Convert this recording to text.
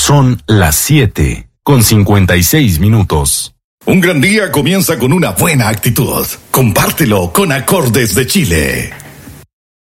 Son las 7:56. Un gran día comienza con una buena actitud. Compártelo con Acordes de Chile.